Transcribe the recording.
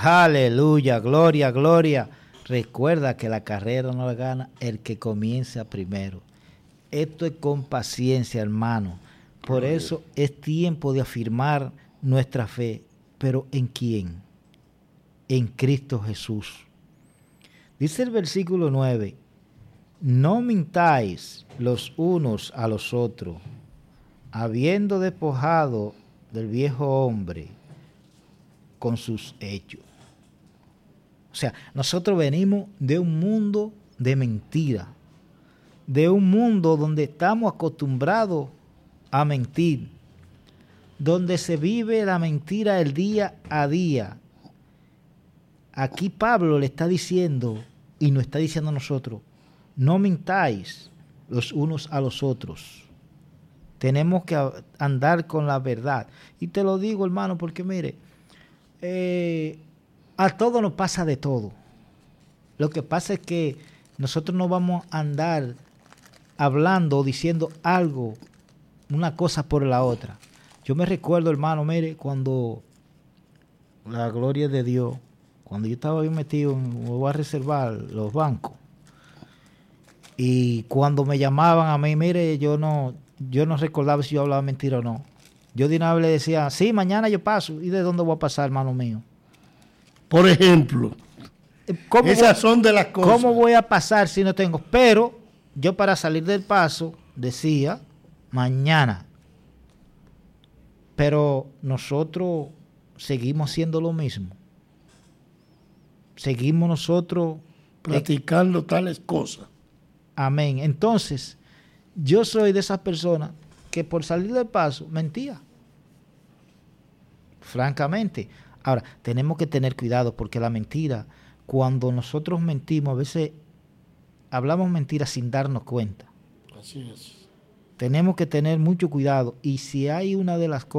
Aleluya, gloria, gloria. Recuerda que la carrera no la gana el que comienza primero. Esto es con paciencia, hermano. Por eso es tiempo de afirmar nuestra fe. ¿Pero en quién? En Cristo Jesús. Dice el versículo 9, no mintáis los unos a los otros, habiendo despojado del viejo hombre con sus hechos. O sea, nosotros venimos de un mundo de mentira, de un mundo donde estamos acostumbrados a mentir, donde se vive la mentira el día a día. Aquí Pablo le está diciendo, y nos está diciendo a nosotros, no mintáis los unos a los otros. Tenemos que andar con la verdad. Y te lo digo, hermano, porque mire, a todos nos pasa de todo. Lo que pasa es que nosotros no vamos a andar hablando o diciendo algo, una cosa por la otra. Yo me recuerdo, hermano, mire, cuando la gloria de Dios, cuando yo estaba bien metido, me voy a reservar los bancos. Y cuando me llamaban a mí, mire, yo no recordaba si yo hablaba mentira o no. Yo de una vez le decía, sí, mañana yo paso. ¿Y de dónde voy a pasar, hermano mío? Por ejemplo, esas son de las cosas. ¿Cómo voy a pasar si no tengo? Pero yo para salir del paso decía, mañana. Pero nosotros seguimos haciendo lo mismo. Seguimos nosotros practicando tales cosas. Amén. Entonces, yo soy de esas personas que por salir del paso mentía. Francamente. Ahora, tenemos que tener cuidado porque la mentira, cuando nosotros mentimos, a veces hablamos mentiras sin darnos cuenta. Así es. Tenemos que tener mucho cuidado. Y si hay una de las cosas